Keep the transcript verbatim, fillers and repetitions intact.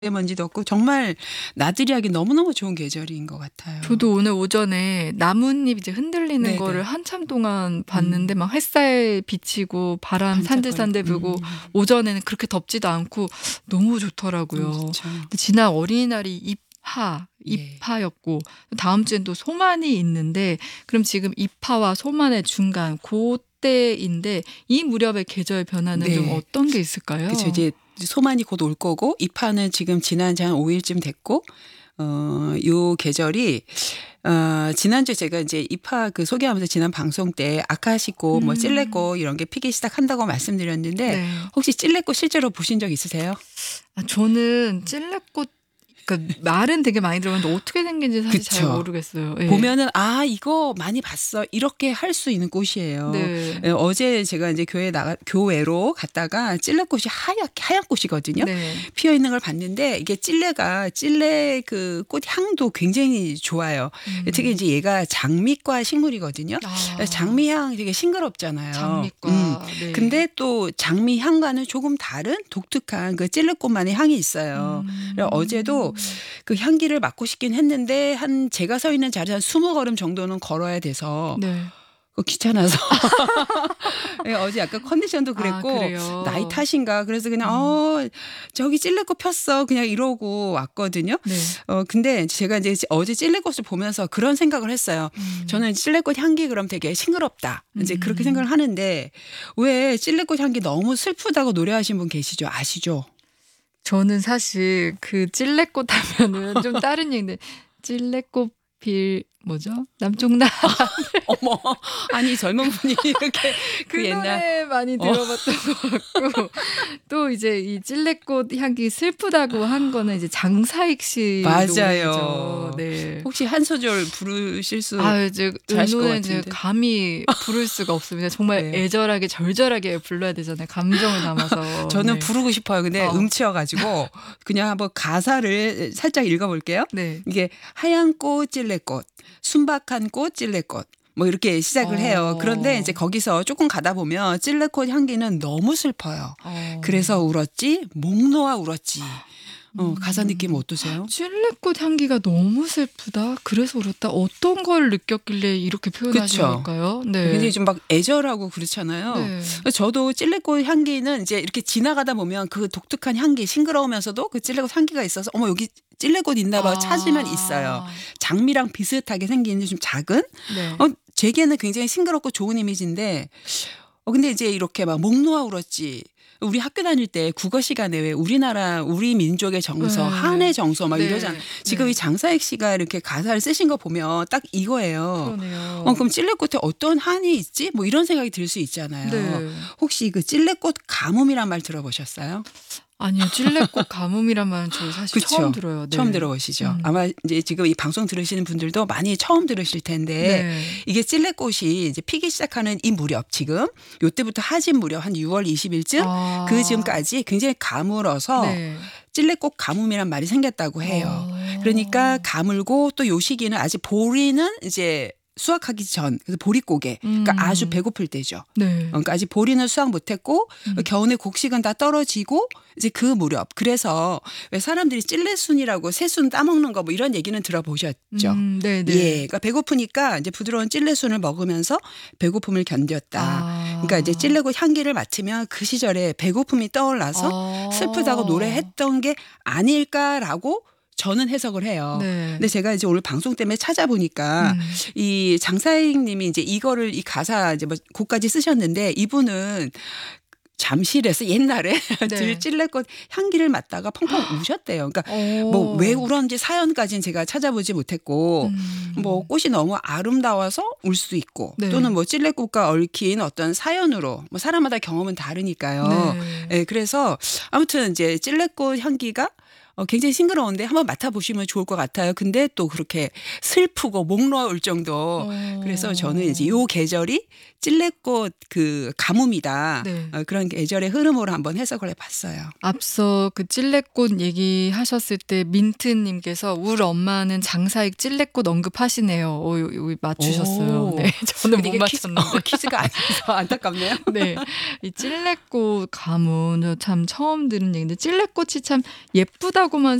미세먼지도 없고 정말 나들이 하기 너무너무 좋은 계절인 것 같아요. 저도 오늘 오전에 나뭇잎 이제 흔들리는 네네. 거를 한참 동안 음. 봤는데 막 햇살 비치고 바람 산들산들 불고 음. 오전에는 그렇게 덥지도 않고 너무 좋더라고요. 음, 그렇죠. 근데 지난 어린이날이 입하, 예. 입하였고 다음 주엔 또 소만이 있는데 그럼 지금 입하와 소만의 중간 그때인데 이 무렵의 계절 변화는 네. 좀 어떤 게 있을까요? 그렇죠. 이제 소만이 곧 올 거고 입하는 지금 지난 지 한 오 일쯤 됐고 어, 요 계절이 어, 지난주에 제가 이제 입하 그 소개하면서 지난 방송 때 아카시꽃 뭐 음. 찔레꽃 이런 게 피기 시작한다고 말씀드렸는데 네. 혹시 찔레꽃 실제로 보신 적 있으세요? 아, 저는 찔레꽃 그러니까 말은 되게 많이 들었는데 어떻게 생긴지 사실 잘 그쵸. 모르겠어요. 예. 보면은 아 이거 많이 봤어 이렇게 할 수 있는 꽃이에요. 네. 예, 어제 제가 이제 교회 나가 교회로 갔다가 찔레꽃이 하얗게 하얀 꽃이거든요. 네. 피어 있는 걸 봤는데 이게 찔레가 찔레 그 꽃 향도 굉장히 좋아요. 음. 특히 이제 얘가 장미과 식물이거든요. 아. 장미향 되게 싱그럽잖아요. 장미과. 음. 네. 근데 또 장미향과는 조금 다른 독특한 그 찔레꽃만의 향이 있어요. 음. 그래서 어제도 그 향기를 맡고 싶긴 했는데 한 제가 서 있는 자리 한 스무 걸음 정도는 걸어야 돼서 네. 그 귀찮아서 예, 어제 약간 컨디션도 아, 그랬고 그래요? 나이 탓인가 그래서 그냥 음. 어 저기 찔레꽃 폈어 그냥 이러고 왔거든요. 네. 어 근데 제가 이제 어제 찔레꽃을 보면서 그런 생각을 했어요. 음. 저는 찔레꽃 향기 그럼 되게 싱그럽다. 이제 그렇게 음. 생각을 하는데 왜 찔레꽃 향기 너무 슬프다고 노래하신 분 계시죠? 아시죠? 저는 사실 그 찔레꽃 하면은 좀 다른 얘기인데 찔레꽃 필 뭐죠? 남쪽나 어머 아니 젊은 분이 이렇게 그 그 옛날 노래 많이 들어봤던 것 같고 또 이제 이 찔레꽃 향기 슬프다고 한 거는 이제 장사익 씨 노래죠. 맞아요. 네. 혹시 한 소절 부르실 수 아, 이제 잘하실 것 은호는 이제 같은데. 감히 부를 수가 없습니다. 정말 네. 애절하게 절절하게 불러야 되잖아요. 감정을 담아서. 저는 네. 부르고 싶어요. 근데 어. 음치여가지고 그냥 한번 가사를 살짝 읽어볼게요. 네. 이게 하얀 꽃 찔레꽃, 순박한 꽃 찔레꽃. 뭐 이렇게 시작을 해요. 어. 그런데 이제 거기서 조금 가다 보면 찔레꽃 향기는 너무 슬퍼요. 어. 그래서 울었지 목 놓아 울었지. 어, 가사 느낌 어떠세요? 찔레꽃 향기가 너무 슬프다. 그래서 그렇다. 어떤 걸 느꼈길래 이렇게 표현하신 그쵸. 걸까요? 네. 굉장히 좀 막 애절하고 그렇잖아요. 네. 저도 찔레꽃 향기는 이제 이렇게 지나가다 보면 그 독특한 향기, 싱그러우면서도 그 찔레꽃 향기가 있어서 어머 여기 찔레꽃 있나 봐 아. 찾으면 있어요. 장미랑 비슷하게 생긴 좀 작은. 네. 어, 제게는 굉장히 싱그럽고 좋은 이미지인데 어, 근데 이제 이렇게 막 목 놓아 울었지. 우리 학교 다닐 때 국어 시간에 왜 우리나라 우리 민족의 정서, 네. 한의 정서 막 네. 이러잖아요. 지금 네. 이 장사익 씨가 이렇게 가사를 쓰신 거 보면 딱 이거예요. 그러네요. 어, 그럼 찔레꽃에 어떤 한이 있지? 뭐 이런 생각이 들 수 있잖아요. 네. 혹시 그 찔레꽃 가뭄이란 말 들어보셨어요? 아니요. 찔레꽃 가뭄이란 말은 저 사실 그쵸? 처음 들어요. 네. 처음 들어보시죠. 음. 아마 이제 지금 이 방송 들으시는 분들도 많이 처음 들으실 텐데 네. 이게 찔레꽃이 이제 피기 시작하는 이 무렵 지금 요때부터 하진 무렵 한 유월 이십일쯤 아. 그 즈음까지 굉장히 가물어서 네. 찔레꽃 가뭄이란 말이 생겼다고 해요. 어. 그러니까 가물고 또 요 시기는 아직 보리는 이제 수확하기 전 그래서 보릿고개 그러니까 음. 아주 배고플 때죠. 네. 그러니까 아직 보리는 수확 못했고 음. 겨우내 곡식은 다 떨어지고 이제 그 무렵 그래서 왜 사람들이 찔레순이라고 새순 따먹는 거 뭐 이런 얘기는 들어보셨죠? 음, 네, 네. 예, 그러니까 배고프니까 이제 부드러운 찔레순을 먹으면서 배고픔을 견뎠다. 아. 그러니까 이제 찔레꽃 향기를 맡으면 그 시절에 배고픔이 떠올라서 아. 슬프다고 노래했던 게 아닐까라고 저는 해석을 해요. 네. 근데 제가 이제 오늘 방송 때문에 찾아보니까 음. 이 장사익 님이 이제 이거를 이 가사 이제 뭐 곡까지 쓰셨는데 이분은 잠실에서 옛날에 네. 들찔레꽃 향기를 맡다가 펑펑 우셨대요. 그러니까 뭐 오. 왜 울었는지 사연까지는 제가 찾아보지 못했고 음. 뭐 꽃이 너무 아름다워서 울 수도 있고 네. 또는 뭐 찔레꽃과 얽힌 어떤 사연으로 뭐 사람마다 경험은 다르니까요. 네. 예, 그래서 아무튼 이제 찔레꽃 향기가 어, 굉장히 싱그러운데 한번 맡아보시면 좋을 것 같아요. 근데 또 그렇게 슬프고 목 놓아 울 정도. 어. 그래서 저는 이제 요 계절이 찔레꽃 그 가뭄이다. 네. 어, 그런 계절의 흐름으로 한번 해석을 해봤어요. 앞서 그 찔레꽃 얘기하셨을 때 민트님께서 울 엄마는 장사익 찔레꽃 언급하시네요. 오, 여기 맞추셨어요. 오. 네, 저는 못 근데 이게 퀴즈, 맞췄는데. 어, 퀴즈가 아니라서 안타깝네요. 네, 이 찔레꽃 가문 저 참 처음 들은 얘기인데 찔레꽃이 참 예쁜 바쁘다고만